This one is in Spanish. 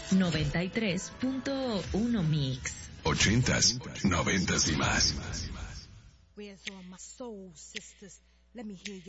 93.1 Mix. 80s, 90s y más. Where's all my soul sisters? Let me hear